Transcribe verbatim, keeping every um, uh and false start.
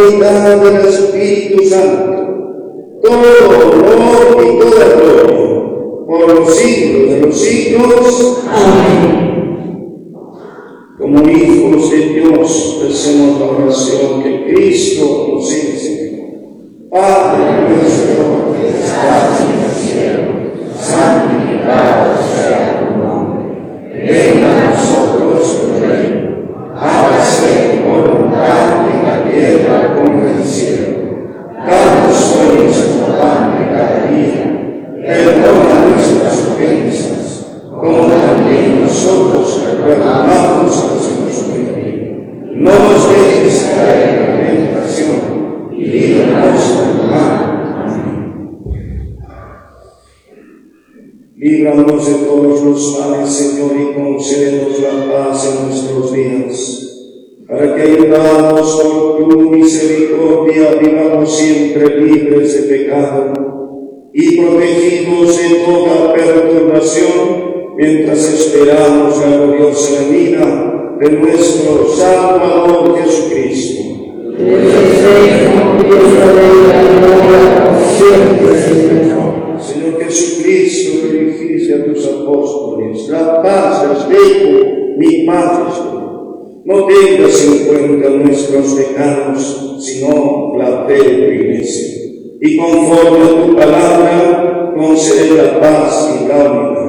unidad del Espíritu Santo, todo honor y toda gloria, por los siglos de los siglos. Amén. Como hijos de Dios, hacemos la oración que Cristo nos enseñó. Padre nuestro que estás en el cielo, santificado sea tu nombre. Venga a nosotros tu reino. Hágase tu voluntad en la tierra como en el cielo. Danos hoy nuestro pan de cada día. Perdona nuestras ofensas, como también nosotros perdonamos a los que nos ofenden. No nos dejes caer en la tentación y líbranos del mal. Amén. Líbranos de todos los males, Señor, y concédenos la paz en nuestros días, para que, ayudados por tu misericordia, vivamos siempre libres de pecado y protegidos de toda perturbación, mientras esperamos la gloriosa venida de nuestro Salvador Jesucristo. Señor Jesucristo, que dijiste a tus apóstoles: la paz les dejo, mi paz les doy. No tengas en cuenta nuestros pecados, sino la fe de tu Iglesia. Y conforme a tu palabra, concede la paz y la unidad.